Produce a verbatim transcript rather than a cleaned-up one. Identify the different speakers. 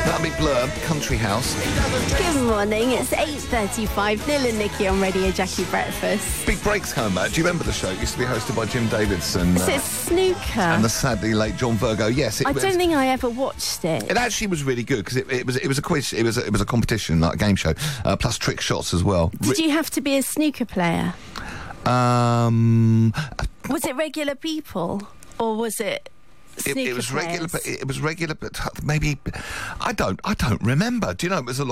Speaker 1: That'll be Blur, Country House.
Speaker 2: Good morning, it's eight thirty-five. Neil and Nikki on Radio Jackie Breakfast.
Speaker 1: Big Break's coming back. Do you remember the show? It used to be hosted by Jim Davidson.
Speaker 2: Is
Speaker 1: uh,
Speaker 2: it snooker?
Speaker 1: and the sadly late John Virgo. Yes, it
Speaker 2: I
Speaker 1: was.
Speaker 2: don't think I ever watched it.
Speaker 1: It actually was really good because it, it was it was a quiz. It was a, it was a competition, like a game show, uh, plus trick shots as well.
Speaker 2: Did you have to be a snooker player?
Speaker 1: Um,
Speaker 2: Was it regular people, or was it
Speaker 1: it,
Speaker 2: snooker
Speaker 1: it was regular.
Speaker 2: players?
Speaker 1: But it was regular, but maybe I don't. I don't remember. Do you know? It was a